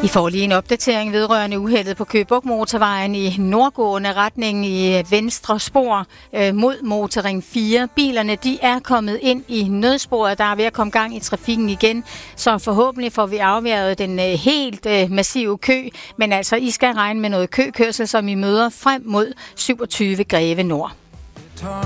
I får lige en opdatering vedrørende uheldet på Køge Bugt Motorvejen i nordgående retning i venstre spor mod Motorring 4. Bilerne de er kommet ind i nødsporet, der er ved at komme gang i trafikken igen, så forhåbentlig får vi afværget den helt massive kø. Men altså, I skal regne med noget køkørsel, som I møder frem mod 27 Greve Nord.